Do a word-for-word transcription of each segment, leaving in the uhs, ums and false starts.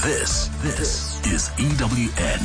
This, this is E W N.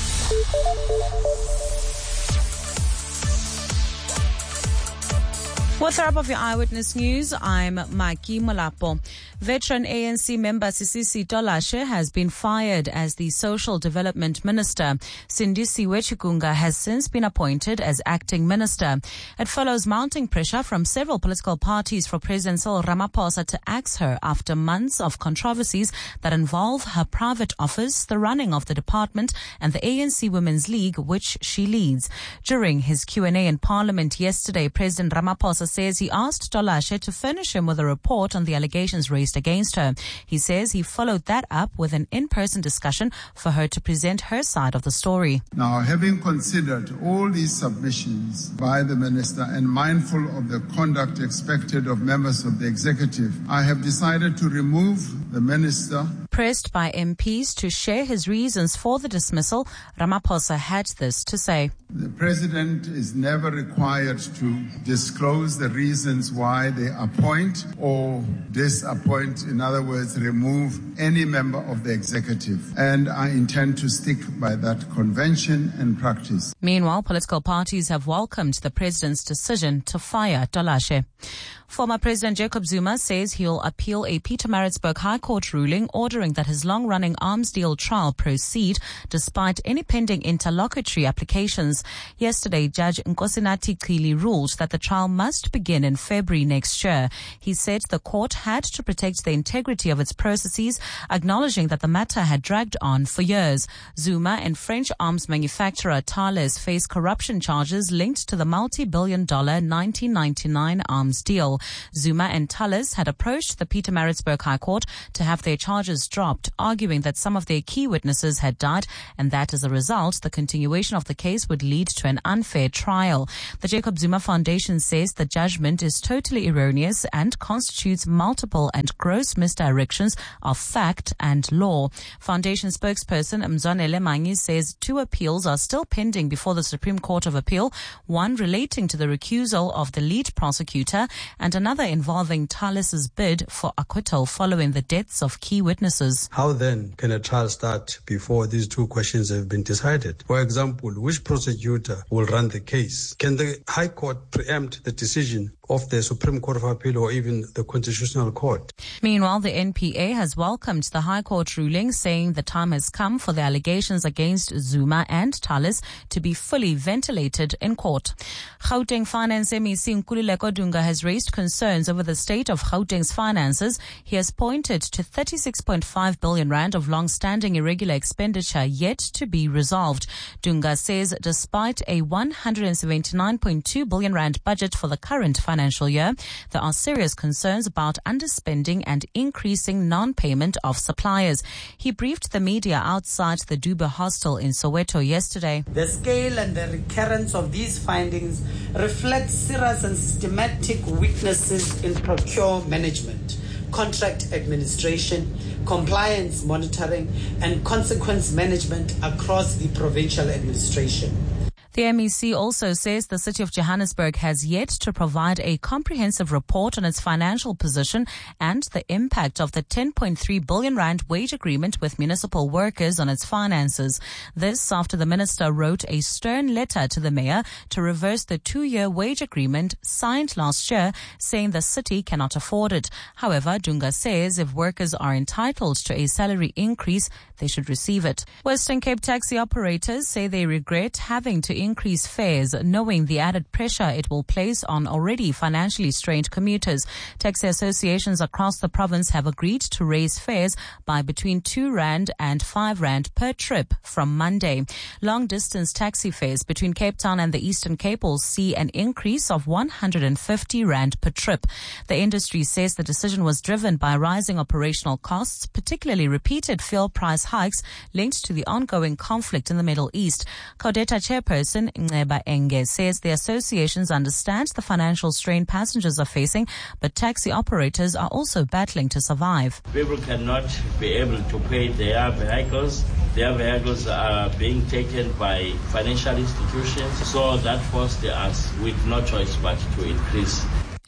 With the wrap of your Eyewitness News, I'm Maki Molapo. Veteran A N C member Sisisi Tolashe has been fired as the Social Development Minister. Sindisiwe Chikunga has since been appointed as acting minister. It follows mounting pressure from several political parties for President Cyril Ramaphosa to axe her after months of controversies that involve her private office, the running of the department, and the A N C Women's League, which she leads. During his Q and A in Parliament yesterday, President Ramaphosa says he asked Tolashe to furnish him with a report on the allegations raised against her. He says he followed that up with an in-person discussion for her to present her side of the story. Now, having considered all these submissions by the minister and mindful of the conduct expected of members of the executive, I have decided to remove the minister. Pressed by M Ps to share his reasons for the dismissal, Ramaphosa had this to say. The president is never required to disclose the reasons why they appoint or disappoint, in other words, remove any member of the executive. And I intend to stick by that convention and practice. Meanwhile, political parties have welcomed the president's decision to fire Tolashe. Former President Jacob Zuma says he'll appeal a Pietermaritzburg High Court ruling ordering that his long-running arms deal trial proceed despite any pending interlocutory applications. Yesterday, Judge Nkosinathi Chili ruled that the trial must begin in February next year. He said the court had to protect the integrity of its processes, acknowledging that the matter had dragged on for years. Zuma and French arms manufacturer Thales face corruption charges linked to the multi-billion dollar nineteen ninety-nine arms deal. Zuma and Thales had approached the Pietermaritzburg High Court to have their charges dropped, arguing that some of their key witnesses had died and that as a result, the continuation of the case would lead to an unfair trial. The Jacob Zuma Foundation says the judgment is totally erroneous and constitutes multiple and gross misdirections of fact and law. Foundation spokesperson Mzwanele Manyi says two appeals are still pending before the Supreme Court of Appeal, one relating to the recusal of the lead prosecutor and another involving Thales's bid for acquittal following the deaths of key witnesses. How then can a trial start before these two questions have been decided? For example, which prosecutor will run the case? Can the High Court preempt the decision of the Supreme Court of Appeal or even the Constitutional Court? Meanwhile, the N P A has welcomed the High Court ruling, saying the time has come for the allegations against Zuma and Thales to be fully ventilated in court. Gauteng Finance M E C Nkululeko Dunga has raised concerns over the state of Gauteng's finances. He has pointed to thirty-six point five billion rand of long-standing irregular expenditure yet to be resolved. Dunga says despite a one hundred seventy-nine point two billion rand budget for the current financial year, there are serious concerns about underspending and increasing non-payment of suppliers. He briefed the media outside the Dube Hostel in Soweto yesterday. The scale and the recurrence of these findings reflect serious and systematic weaknesses in procure management, contract administration, compliance monitoring, and consequence management across the provincial administration. The M E C also says the City of Johannesburg has yet to provide a comprehensive report on its financial position and the impact of the ten point three billion rand wage agreement with municipal workers on its finances. This after the minister wrote a stern letter to the mayor to reverse the two-year wage agreement signed last year, saying the city cannot afford it. However, Dunga says if workers are entitled to a salary increase, they should receive it. Western Cape taxi operators say they regret having to increase fares, knowing the added pressure it will place on already financially strained commuters. Taxi associations across the province have agreed to raise fares by between two rand and five rand per trip from Monday. Long-distance taxi fares between Cape Town and the Eastern Cape will see an increase of one hundred fifty rand per trip. The industry says the decision was driven by rising operational costs, particularly repeated fuel price hikes linked to the ongoing conflict in the Middle East. Codeta chairperson Nceba Enge says the associations understand the financial strain passengers are facing, but taxi operators are also battling to survive. People cannot be able to pay their vehicles. Their vehicles are being taken by financial institutions, so that forced us with no choice but to increase.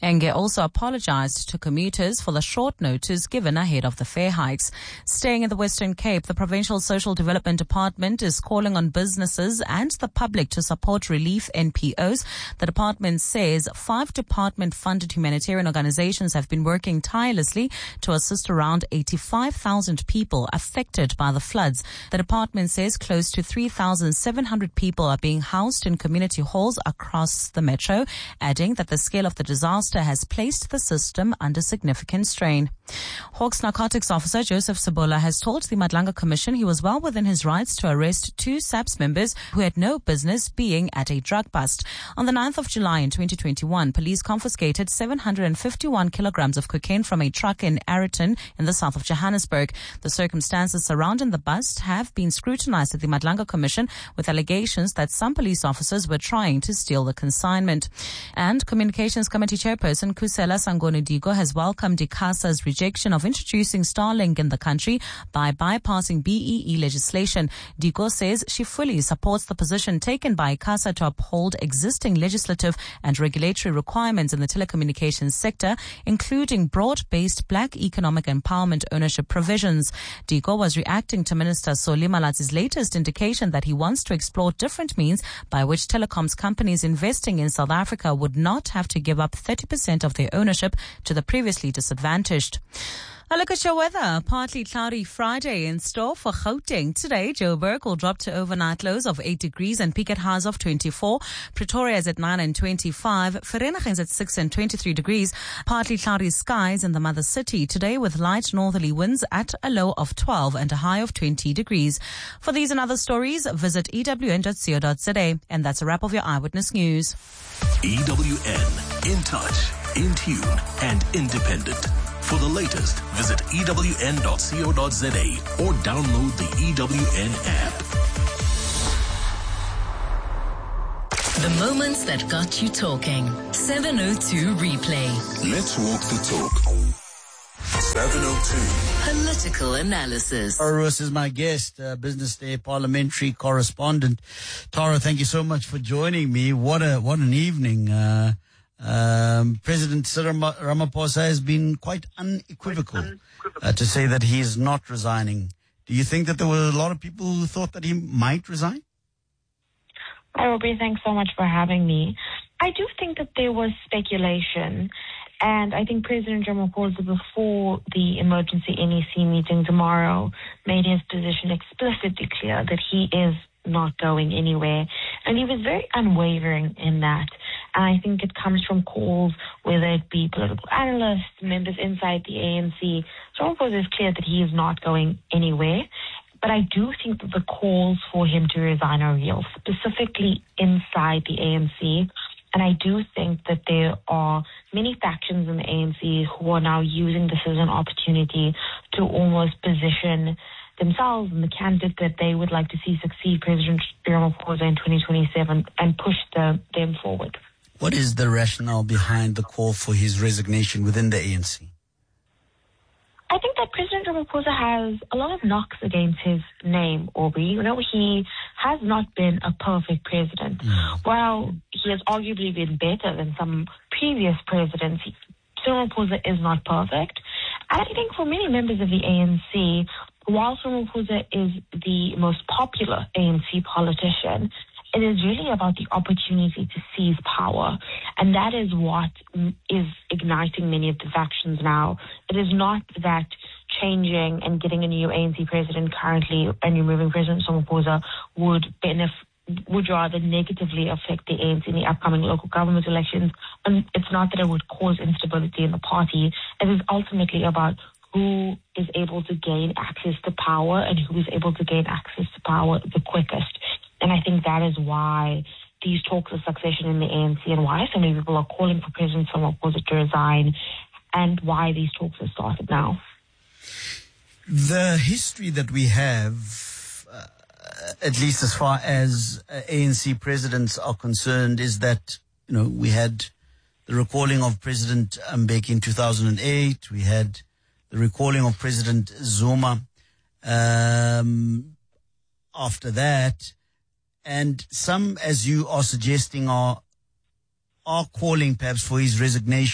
Enge also apologized to commuters for the short notice given ahead of the fare hikes. Staying in the Western Cape, the Provincial Social Development Department is calling on businesses and the public to support relief N P Os. The department says five department-funded humanitarian organizations have been working tirelessly to assist around eighty-five thousand people affected by the floods. The department says close to three thousand seven hundred people are being housed in community halls across the metro, adding that the scale of the disaster has placed the system under significant strain. Hawks narcotics officer Joseph Sabola has told the Madlanga Commission he was well within his rights to arrest two S A P S members who had no business being at a drug bust. On the ninth of July in twenty twenty-one, police confiscated seven hundred fifty-one kilograms of cocaine from a truck in Ayrton in the south of Johannesburg. The circumstances surrounding the bust have been scrutinized at the Madlanga Commission with allegations that some police officers were trying to steal the consignment. And Communications Committee Chairperson Kusela Sangoni Digo has welcomed ICASA's rejection of introducing Starlink in the country by bypassing B E E legislation. Digo says she fully supports the position taken by ICASA to uphold existing legislative and regulatory requirements in the telecommunications sector, including broad-based black economic empowerment ownership provisions. Digo was reacting to Minister Solly Malatsi's latest indication that he wants to explore different means by which telecoms companies investing in South Africa would not have to give up thirty percent of their ownership to the previously disadvantaged. A look at your weather. Partly cloudy Friday in store for Gauteng. Today, Joburg will drop to overnight lows of eight degrees and peak at highs of twenty-four. Pretoria is at nine and twenty-five. Vereeniging is at six and twenty-three degrees. Partly cloudy skies in the mother city today with light northerly winds at a low of twelve and a high of twenty degrees. For these and other stories, visit E W N dot co dot za. And that's a wrap of your Eyewitness News. E W N, in touch, in tune, and independent. For the latest, visit E W N dot co dot za or download the E W N app. The moments that got you talking. seven oh two replay. Let's walk the talk. seven oh two. Political analysis. Tara Roos is my guest, uh, Business Day parliamentary correspondent. Tara, thank you so much for joining me. What a what an evening. Uh, Um, President Cyril Ramaphosa has been quite unequivocal uh, to say that he is not resigning. Do you think that there were a lot of people who thought that he might resign? Hi, Robbie. Thanks so much for having me. I do think that there was speculation, and I think President Ramaphosa, before the emergency N E C meeting tomorrow, made his position explicitly clear that he is not going anywhere, and he was very unwavering in that. And I think it comes from calls, whether it be political analysts, members inside the A N C. Ramaphosa is clear that he is not going anywhere. But I do think that the calls for him to resign are real, specifically inside the A N C. And I do think that there are many factions in the A N C who are now using this as an opportunity to almost position themselves and the candidate that they would like to see succeed President Ramaphosa in twenty twenty-seven and push the, them forward. What is the rationale behind the call for his resignation within the A N C? I think that President Ramaphosa has a lot of knocks against his name, Aubrey. You know, he has not been a perfect president. Mm. While he has arguably been better than some previous presidents, Ramaphosa is not perfect. And I think for many members of the A N C, while Ramaphosa is the most popular A N C politician, it is really about the opportunity to seize power. And that is what is igniting many of the factions now. It is not that changing and getting a new A N C president currently and removing President Ramaphosa would benefit, would rather negatively affect the A N C in the upcoming local government elections. And it's not that it would cause instability in the party. It is ultimately about who is able to gain access to power and who is able to gain access to power the quickest. And I think that is why these talks of succession in the A N C and why so many people are calling for President Ramaphosa to resign and why these talks have started now. The history that we have, uh, at least as far as uh, A N C presidents are concerned, is that, you know, we had the recalling of President Mbeki in two thousand eight. We had the recalling of President Zuma um, after that. And some, as you are suggesting, are are calling perhaps for his resignation.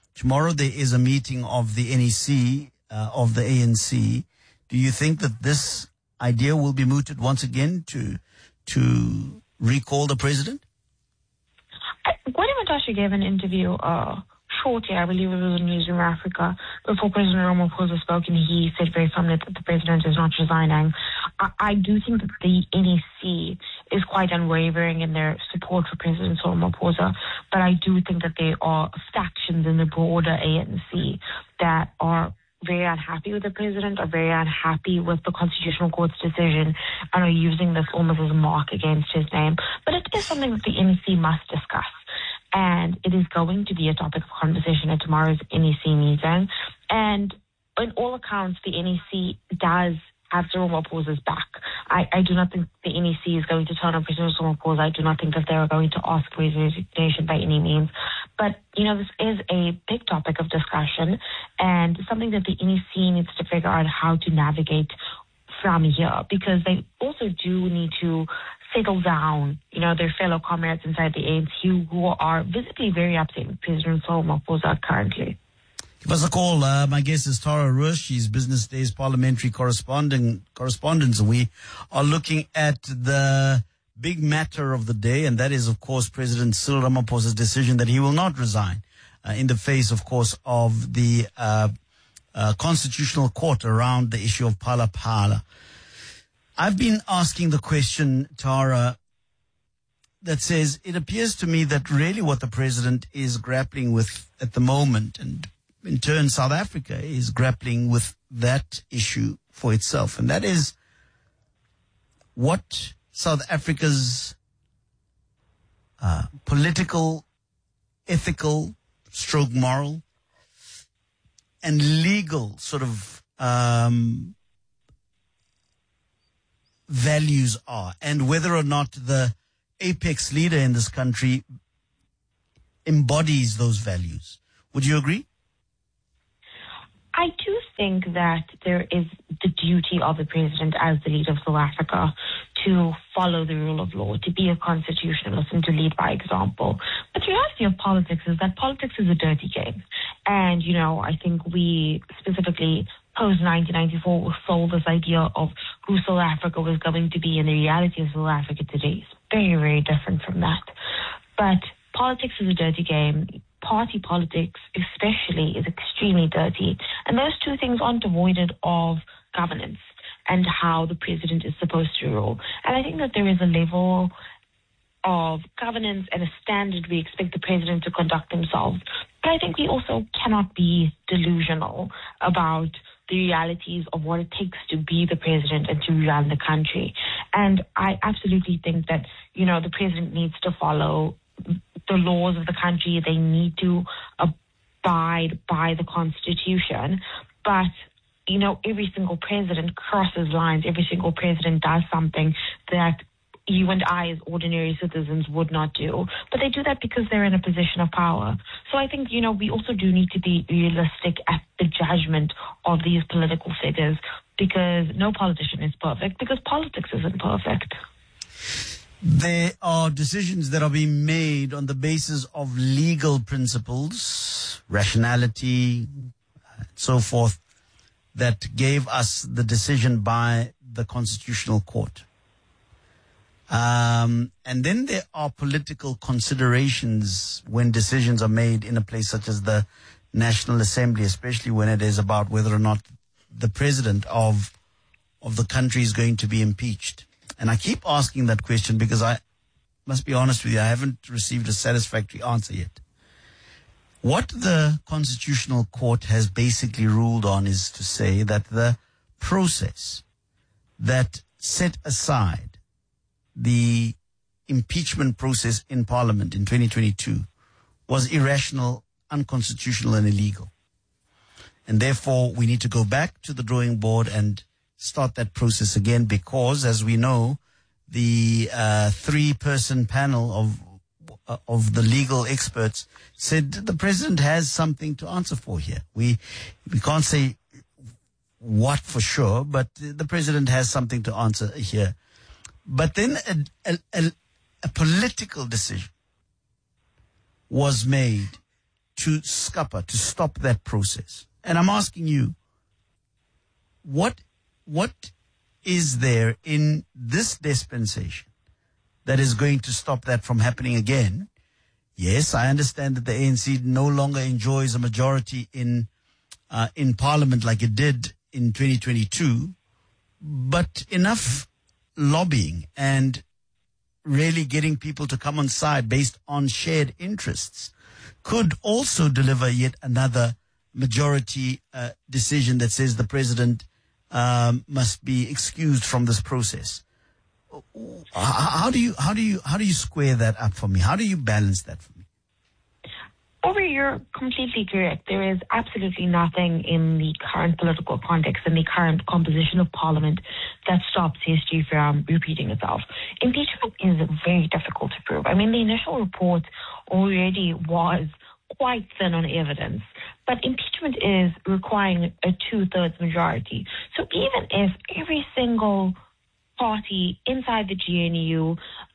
Tomorrow there is a meeting of the N E C, uh, of the A N C. Do you think that this idea will be mooted once again to to recall the president? Gwede Mantashe gave an interview uh, shortly, I believe it was in Newsroom Africa, before President Ramaphosa spoke, and he said very firmly that the president is not resigning. I, I do think that the N E C is quite unwavering in their support for President Ramaphosa, but I do think that there are factions in the broader A N C that are very unhappy with the president, are very unhappy with the Constitutional Court's decision, and are using this almost as a mark against his name. But it is something that the N E C must discuss, and it is going to be a topic of conversation at tomorrow's N E C meeting. And in all accounts, the N E C does have Cyril Ramaphosa's back. I, I do not think the N E C is going to turn on President Ramaphosa. I do not think that they are going to ask for his resignation by any means. But, you know, this is a big topic of discussion and something that the N E C needs to figure out how to navigate from here, because they also do need to settle down, you know, their fellow comrades inside the A N C who are visibly very upset with President Ramaphosa currently. Give us a call. Uh, my guest is Tara Rush. She's Business Day's parliamentary corresponding correspondent. We are looking at the big matter of the day, and that is, of course, President Cyril Ramaphosa's decision that he will not resign uh, in the face, of course, of the uh, uh, Constitutional Court around the issue of Phala Phala. I've been asking the question, Tara, that says, it appears to me that really what the president is grappling with at the moment, and in turn South Africa is grappling with that issue for itself, and that is what South Africa's uh, political, ethical, stroke moral, and legal sort of um, values are, and whether or not the apex leader in this country embodies those values. Would you agree? I do think that there is the duty of the president as the leader of South Africa to follow the rule of law, to be a constitutionalist and to lead by example. But the reality of politics is that politics is a dirty game. And, you know, I think we specifically post nineteen ninety-four were sold this idea of who South Africa was going to be, and the reality of South Africa today is very, very different from that. But politics is a dirty game. Party politics especially is extremely dirty. And those two things aren't avoided of governance and how the president is supposed to rule. And I think that there is a level of governance and a standard we expect the president to conduct himself. But I think we also cannot be delusional about the realities of what it takes to be the president and to run the country. And I absolutely think that, you know, the president needs to follow the laws of the country. They need to abide by the Constitution. But, you know, every single president crosses lines. Every single president does something that you and I as ordinary citizens would not do. But they do that because they're in a position of power. So I think, you know, we also do need to be realistic at the judgment of these political figures, because no politician is perfect, because politics isn't perfect. There are decisions that are being made on the basis of legal principles, rationality, and so forth, that gave us the decision by the Constitutional Court. Um, and then there are political considerations when decisions are made in a place such as the National Assembly, especially when it is about whether or not the president of of the country is going to be impeached. And I keep asking that question because I must be honest with you, I haven't received a satisfactory answer yet. What the Constitutional Court has basically ruled on is to say that the process that set aside the impeachment process in Parliament in twenty twenty-two was irrational, unconstitutional, and illegal. And therefore, we need to go back to the drawing board and start that process again, because, as we know, the uh, three-person panel of uh, of the legal experts said the president has something to answer for here. We we can't say what for sure, but the president has something to answer here. But then a, a, a, a political decision was made to scupper, to stop that process? And I'm asking you, what what is there in this dispensation that is going to stop that from happening again? Yes, I understand that the A N C no longer enjoys a majority in uh, in Parliament like it did in twenty twenty-two, but enough lobbying and really getting people to come on side based on shared interests could also deliver yet another majority uh, decision that says the president um, must be excused from this process. How do you how do you how do you square that up for me? How do you balance that for me? Aubrey, you're completely correct. There is absolutely nothing in the current political context and the current composition of Parliament that stops history from repeating itself. Impeachment is very difficult to prove. I mean, the initial report already was quite thin on evidence, but impeachment is requiring a two-thirds majority. So even if every single party inside the G N U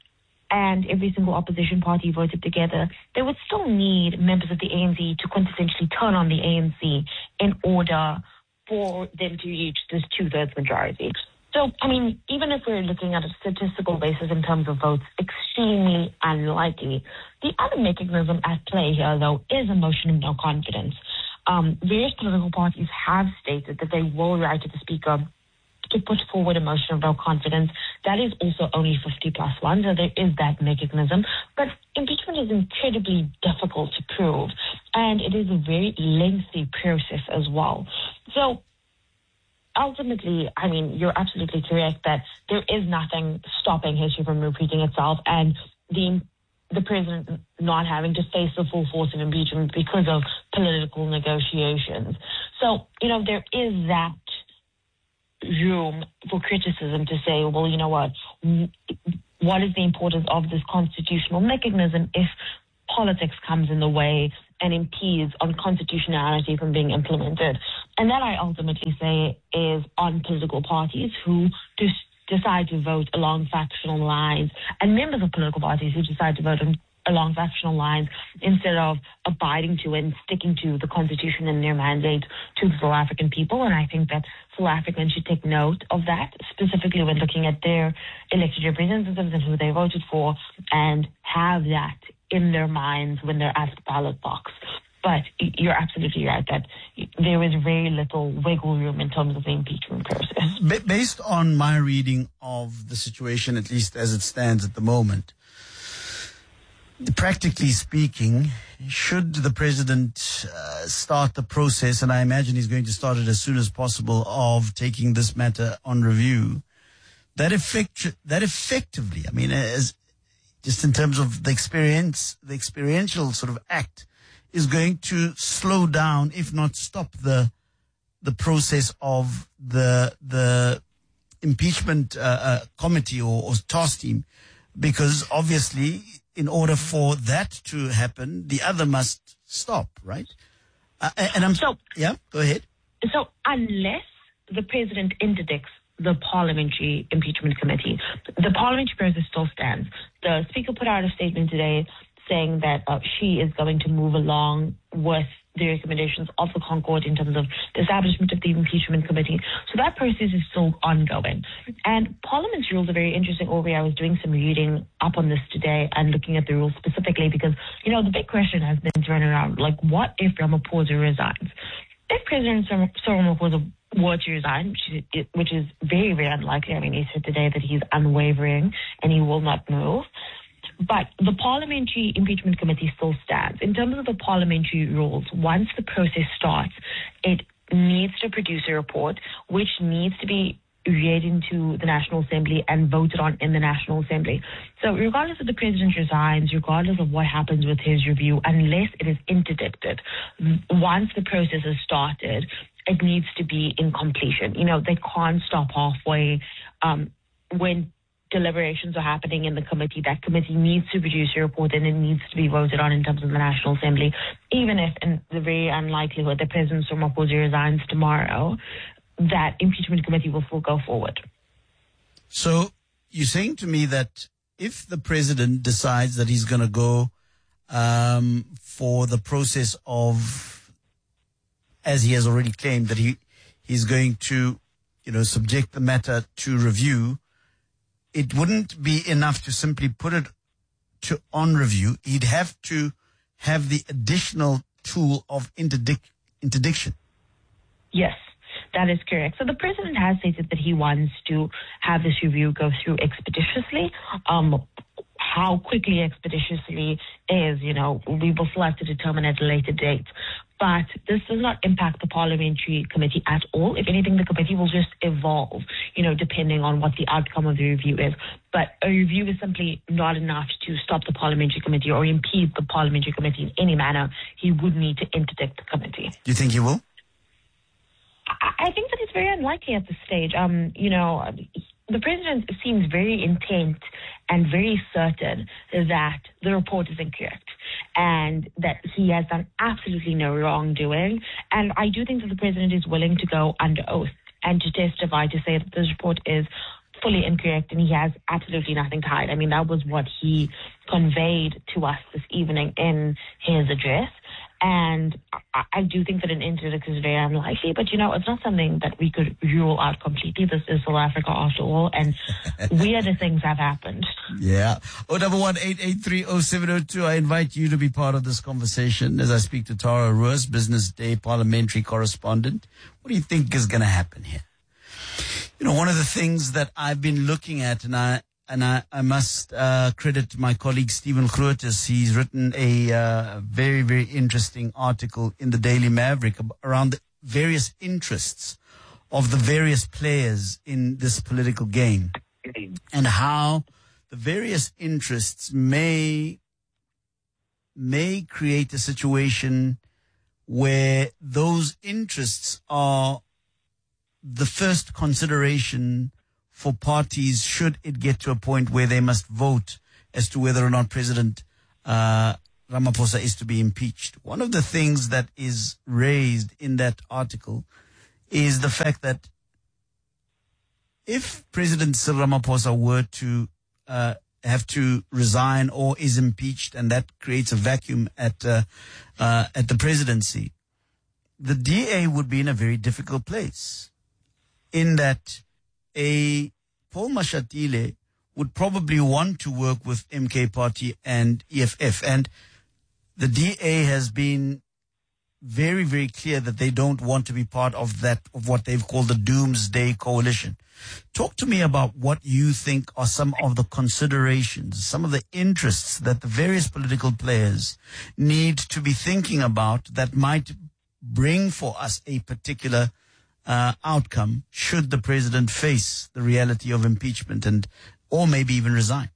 and every single opposition party voted together, they would still need members of the A N C to quintessentially turn on the A N C in order for them to reach this two-thirds majority. So, I mean, even if we're looking at a statistical basis in terms of votes, extremely unlikely. The other mechanism at play here, though, is a motion of no confidence. Um, various political parties have stated that they will write to the Speaker to put forward a motion of no confidence. That is also only fifty plus one, so there is that mechanism. But impeachment is incredibly difficult to prove, and it is a very lengthy process as well. So ultimately, I mean, you're absolutely correct that there is nothing stopping history from repeating itself, and the the president not having to face the full force of impeachment because of political negotiations. So, you know, there is that room for criticism to say, well, you know what, what is the importance of this constitutional mechanism if politics comes in the way and impedes on constitutionality from being implemented? And that, I ultimately say, is on political parties who just decide to vote along factional lines, and members of political parties who decide to vote on, along factional lines instead of abiding to and sticking to the Constitution and their mandate to the South African people. And I think that South Africans should take note of that, specifically when looking at their elected representatives and who they voted for, and have that in their minds when they're at the ballot box. But you're absolutely right that there is very little wiggle room in terms of the impeachment process. Based on my reading of the situation, at least as it stands at the moment, practically speaking, should the president uh, start the process, and I imagine he's going to start it as soon as possible, of taking this matter on review, that effect that effectively, I mean, as just in terms of the experience, the experiential sort of act, is going to slow down, if not stop, the the process of the the impeachment uh, uh, committee or, or task team, because obviously, in order for that to happen, the other must stop, right? Uh, and I'm so yeah. Go ahead. So unless the president interdicts the parliamentary impeachment committee, the parliamentary process still stands. The speaker put out a statement today saying that uh, she is going to move along with the recommendations of the Concord in terms of the establishment of the impeachment committee. So that process is still ongoing. And Parliament's rules are very interesting, Aubrey. I was doing some reading up on this today and looking at the rules specifically because, you know, the big question has been thrown around, like, what if Ramaphosa resigns? If President Cyril Ramaphosa were to resign, which is, which is very, very unlikely. I mean, he said today that he's unwavering and he will not move. But the Parliamentary Impeachment Committee still stands. In terms of the parliamentary rules, once the process starts, it needs to produce a report, which needs to be read into the National Assembly and voted on in the National Assembly. So regardless if the president resigns, regardless of what happens with his review, unless it is interdicted, once the process has started, it needs to be in completion. You know, they can't stop halfway um, when deliberations are happening in the committee. That committee needs to produce a report and it needs to be voted on in terms of the National Assembly, even if in the very unlikelihood that President Ramaphosa resigns tomorrow, that impeachment committee will still go forward. So you're saying to me that if the president decides that he's going to go um, for the process of, as he has already claimed, that he he's going to, you know, subject the matter to review. It wouldn't be enough to simply put it to on review. He'd have to have the additional tool of interdic- interdiction. Yes, that is correct. So the president has stated that he wants to have this review go through expeditiously. Um, how quickly expeditiously is, you know, we will still have to determine at a later date. But this does not impact the parliamentary committee at all. If anything, the committee will just evolve, you know, depending on what the outcome of the review is. But a review is simply not enough to stop the parliamentary committee or impede the parliamentary committee in any manner. He would need to interdict the committee. Do you think he will? I think that it's very unlikely at this stage. Um, you know, the president seems very intent and very certain that the report is incorrect and that he has done absolutely no wrongdoing. And I do think that the president is willing to go under oath and to testify to say that this report is fully incorrect and he has absolutely nothing to hide. I mean, that was what he conveyed to us this evening in his address. And I, I do think that an interdiction is very unlikely, but, you know, it's not something that we could rule out completely. This is South Africa after all, and weirder things have happened. Yeah. oh double one eight eight three oh seven oh two. I invite you to be part of this conversation as I speak to Tara Roos, Business Day parliamentary correspondent. What do you think is going to happen here? You know, one of the things that I've been looking at, and I and I, I must uh, credit my colleague Stephen Groothuis. He's written a uh, very, very interesting article in the Daily Maverick around the various interests of the various players in this political game and how the various interests may may create a situation where those interests are the first consideration for parties should it get to a point where they must vote as to whether or not President uh, Ramaphosa is to be impeached. One of the things that is raised in that article is the fact that if President Cyril Ramaphosa were to uh, have to resign or is impeached, and that creates a vacuum at uh, uh, at the presidency, the D A would be in a very difficult place, in that a Paul Mashatile would probably want to work with M K Party and E F F. And the D A has been very, very clear that they don't want to be part of that, of what they've called the Doomsday Coalition. Talk to me about what you think are some of the considerations, some of the interests that the various political players need to be thinking about that might bring for us a particular Uh, outcome should the president face the reality of impeachment and or maybe even resign.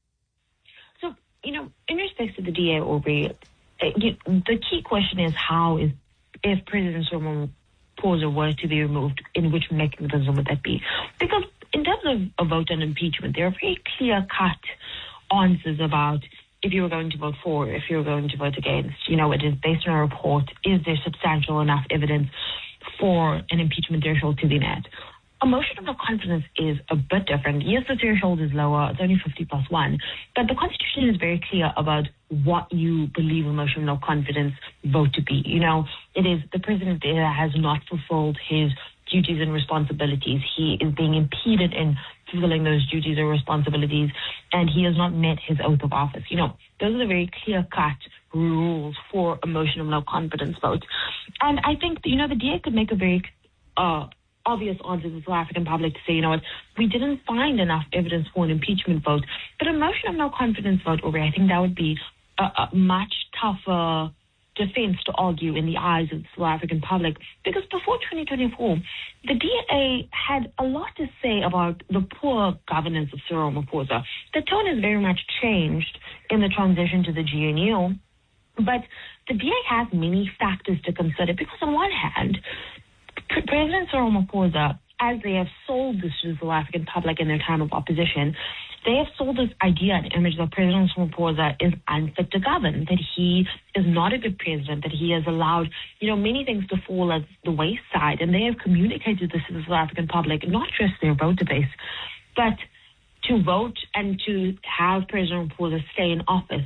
So, you know, in respect to the D A, Aubrey, uh, you, the key question is how is, if President Ramaphosa were to be removed, in which mechanism would that be? Because in terms of a vote on impeachment, there are very clear-cut answers about if you were going to vote for, if you were going to vote against. You know, it is based on a report. Is there substantial enough evidence for an impeachment threshold to be met? A motion of no confidence is a bit different. Yes, the threshold is lower. It's only fifty plus one. But the Constitution is very clear about what you believe a motion of no confidence vote to be. You know, it is the president has not fulfilled his duties and responsibilities. He is being impeded in fulfilling those duties or responsibilities, and he has not met his oath of office. You know, those are the very clear-cut rules for a motion of no confidence vote. And I think, you know, the D A could make a very uh, obvious answer to the South African public to say, you know what, we didn't find enough evidence for an impeachment vote. But a motion of no confidence vote, Aubrey, I think that would be a, a much tougher defense to argue in the eyes of the South African public, because before twenty twenty-four, the D A had a lot to say about the poor governance of Cyril Ramaphosa. The tone has very much changed in the transition to the G N U. But the D A has many factors to consider, because on one hand, P- President Cyril Ramaphosa, as they have sold this to the South African public in their time of opposition, they have sold this idea and image that President Ramaphosa is unfit to govern, that he is not a good president, that he has allowed, you know, many things to fall at the wayside. And they have communicated this to the South African public, not just their voter base, but to vote and to have President Ramaphosa stay in office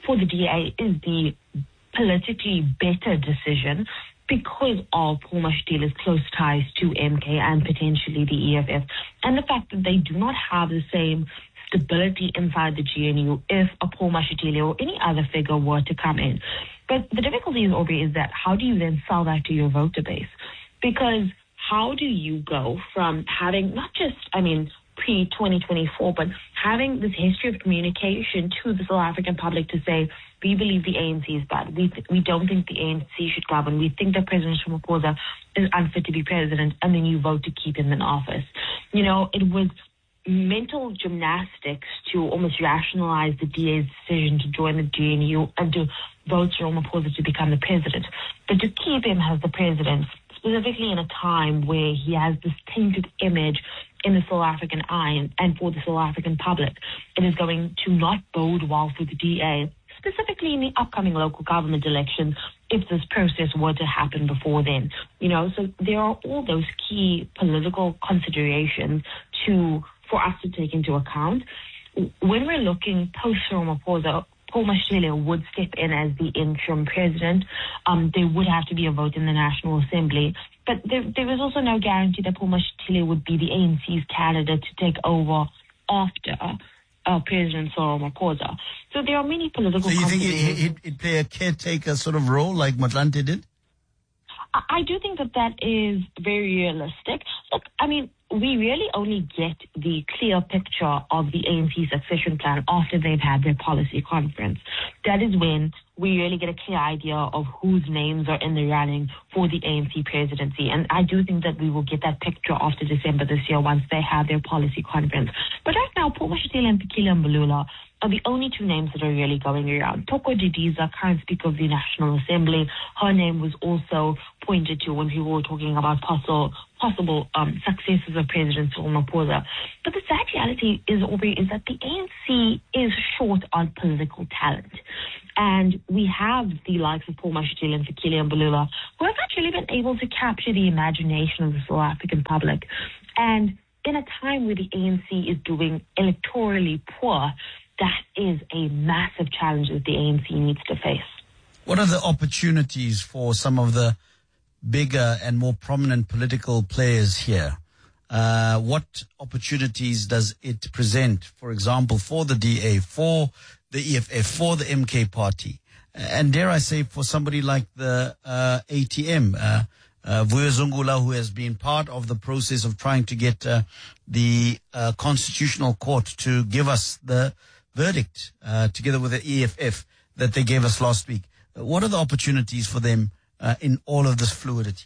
for the D A is the politically better decision because of Paul Mashatile close ties to M K and potentially the E F F, and the fact that they do not have the same stability inside the G N U if a Paul Mashatile or any other figure were to come in. But the difficulty is, Aubrey, is that how do you then sell that to your voter base? Because how do you go from having not just, I mean, pre twenty twenty-four, but having this history of communication to the South African public to say, we believe the A N C is bad. We th- we don't think the A N C should govern. We think that President Ramaphosa is unfit to be president, and then you vote to keep him in office. You know, it was mental gymnastics to almost rationalize the D A's decision to join the G N U and to vote for Ramaphosa to become the president. But to keep him as the president, specifically in a time where he has this tainted image in the South African eye and, and for the South African public, it is going to not bode well for the D A, specifically in the upcoming local government elections, if this process were to happen before then. You know, so there are all those key political considerations to for us to take into account. When we're looking post-Ramaphosa, Paul Mashatile would step in as the interim president. Um, there would have to be a vote in the National Assembly. But there, there is also no guarantee that Paul Mashatile would be the A N C's candidate to take over after uh, President Cyril Ramaphosa. So there are many political... So you think he'd, he'd, he'd play a caretaker sort of role like Motlanthe did? I, I do think that that is very realistic. Look, I mean, we really only get the clear picture of the A N C succession plan after they've had their policy conference. That is when we really get a clear idea of whose names are in the running for the A N C presidency. And I do think that we will get that picture after December this year once they have their policy conference. But right now, Paul Mashatile and Fikile Mbalula are the only two names that are really going around. Thoko Didiza, current Speaker of the National Assembly, her name was also pointed to when people were talking about possible possible um, successors of President Cyril Ramaphosa. But the sad reality is, Aubrey, is that the A N C is short on political talent. And we have the likes of Paul Mashatile and Fikile Mbalula who have actually been able to capture the imagination of the South African public. And in a time where the A N C is doing electorally poor, that is a massive challenge that the A N C needs to face. What are the opportunities for some of the bigger and more prominent political players here? Uh, what opportunities does it present, for example, for the D A, for the E F F, for the M K party, and dare I say for somebody like the uh, A T M, uh, uh, Vuyo Zungula, who has been part of the process of trying to get uh, the uh, Constitutional Court to give us the verdict, uh, together with the E F F, that they gave us last week. What are the opportunities for them uh, in all of this fluidity?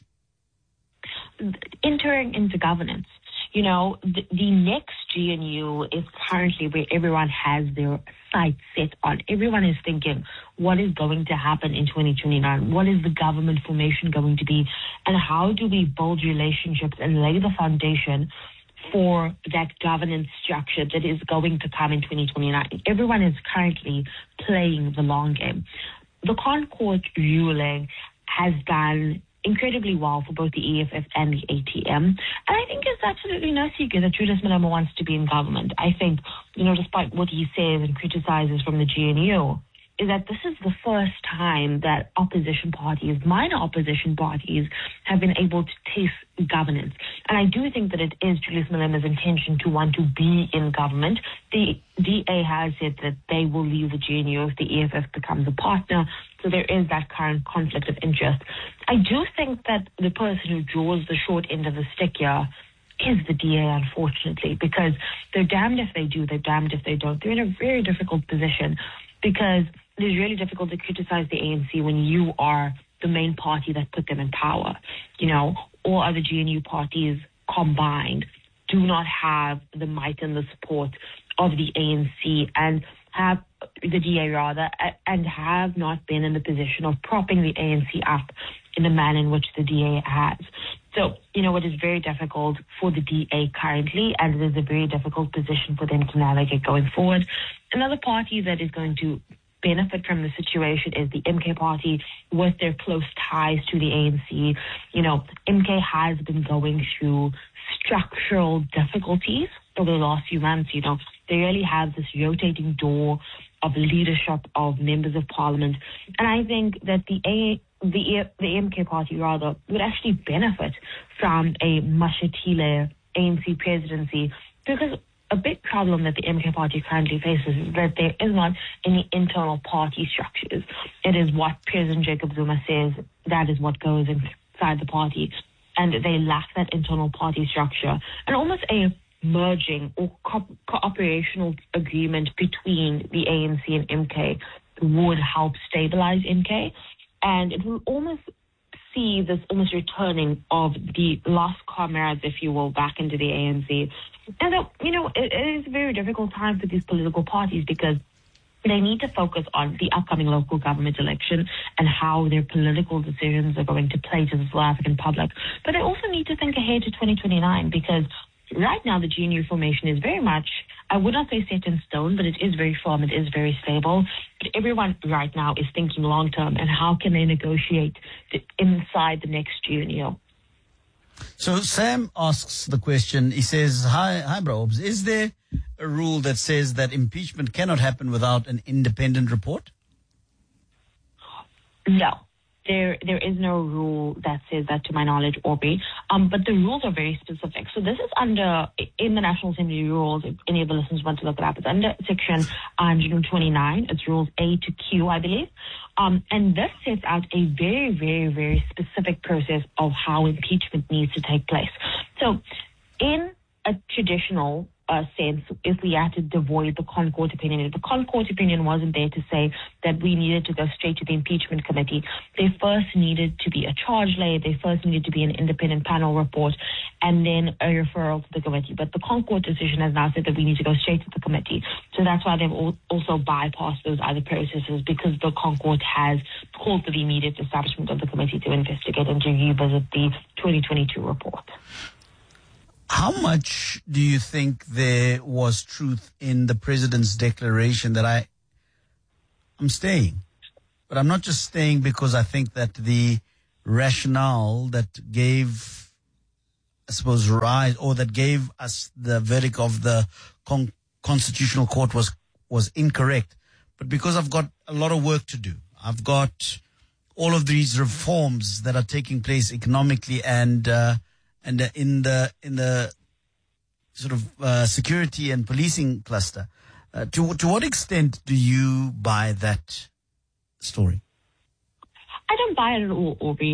Entering into governance. You know, the, the next G N U is currently where everyone has their sights set on. Everyone is thinking, what is going to happen in twenty twenty-nine? What is the government formation going to be? And how do we build relationships and lay the foundation for that governance structure that is going to come in twenty twenty-nine? Everyone is currently playing the long game. The Concord ruling has done incredibly well for both the E F F and the A T M. And I think it's absolutely no secret that Julius Malema wants to be in government. I think, you know, despite what he says and criticizes from the G N U, is that this is the first time that opposition parties, minor opposition parties, have been able to taste governance. And I do think that it is Julius Malema's intention to want to be in government. The D A has said that they will leave the G N U if the E F F becomes a partner. So there is that current conflict of interest. I do think that the person who draws the short end of the stick here is the D A, unfortunately, because they're damned if they do, they're damned if they don't. They're in a very difficult position because it is really difficult to criticize the A N C when you are the main party that put them in power. You know, all other G N U parties combined do not have the might and the support of the A N C and have the D A rather, and have not been in the position of propping the A N C up in the manner in which the D A has. So, you know, it is very difficult for the D A currently, and it is a very difficult position for them to navigate going forward. Another party that is going to benefit from the situation is the M K party with their close ties to the A N C. You know, M K has been going through structural difficulties over the last few months. You know, they really have this rotating door of leadership, of members of parliament. And I think that the A, the the M K party rather would actually benefit from a Mashatile A N C presidency, because a big problem that the M K party currently faces is that there is not any internal party structures. It is what President Jacob Zuma says, that is what goes inside the party. And they lack that internal party structure and almost a merging or co- cooperational agreement between the A N C and M K would help stabilize M K. And it will almost see this almost returning of the lost comrades, if you will, back into the A N C. And, that, you know, it, it is a very difficult time for these political parties because they need to focus on the upcoming local government election and how their political decisions are going to play to the South African public. But they also need to think ahead to twenty twenty-nine, because right now the G N U formation is very much, I would not say set in stone, but it is very firm, it is very stable. But everyone right now is thinking long term and how can they negotiate the, inside the next G N U. So Sam asks the question, he says, hi, hi Brobes, is there a rule that says that impeachment cannot happen without an independent report? No. There, there is no rule that says that, to my knowledge, Aubrey. Um, but the rules are very specific. So this is under, in the National Assembly rules, if any of the listeners want to look it up, it's under section one twenty-nine. It's rules A to Q, I believe. Um, and this sets out a very, very, very specific process of how impeachment needs to take place. So in a traditional Uh, sense, if we had to devoid the Concord opinion. If the Concord opinion wasn't there to say that we needed to go straight to the impeachment committee, there first needed to be a charge laid, there first needed to be an independent panel report, and then a referral to the committee. But the Concord decision has now said that we need to go straight to the committee. So that's why they've all also bypassed those other processes, because the Concord has called for the immediate establishment of the committee to investigate and to revisit the twenty twenty-two report. How much do you think there was truth in the president's declaration that I, I'm staying, but I'm not just staying because I think that the rationale that gave, I suppose, rise, or that gave us the verdict of the con- Constitutional Court was, was incorrect, but because I've got a lot of work to do. I've got all of these reforms that are taking place economically and, uh, And uh, in the in the sort of uh, security and policing cluster, uh, to to what extent do you buy that story? I don't buy it at all, Aubrey.